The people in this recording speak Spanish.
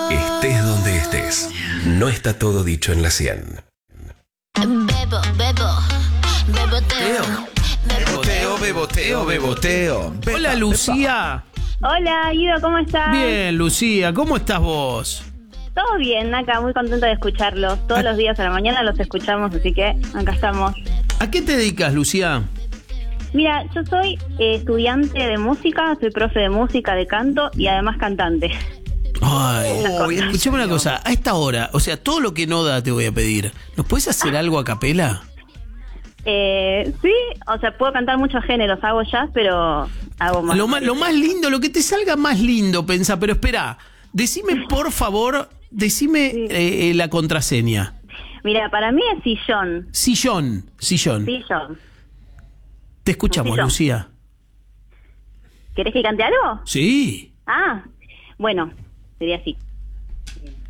Estés donde estés, no está todo dicho en la 100. Beboteo. Hola, Lucía. Hola, Guido, ¿cómo estás? Bien, Lucía, ¿cómo estás vos? Todo bien, acá, muy contenta de escucharlos. Todos los días a la mañana los escuchamos, así que acá estamos. ¿A qué te dedicas, Lucía? Mira, yo soy estudiante de música, soy profe de música, de canto y además cantante. Ay, escuchame una cosa, a esta hora, o sea, todo lo que no da te voy a pedir. ¿Nos puedes hacer algo a capela? Sí, o sea, puedo cantar muchos géneros, hago jazz, pero hago más. Lo más lindo, lo que te salga más lindo, pensá, pero espera, decime por favor, la contraseña. Mira, para mí es sillón. Sillón. Sillón. Te escuchamos, Sillón. Lucía. ¿Querés que cante algo? Sí. Ah, bueno, sería así.